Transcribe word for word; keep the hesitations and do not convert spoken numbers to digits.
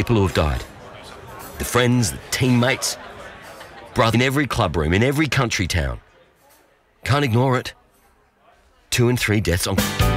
people who have died. The friends, the teammates, brother in every club room, in every country town. Can't ignore it. Two and three deaths on...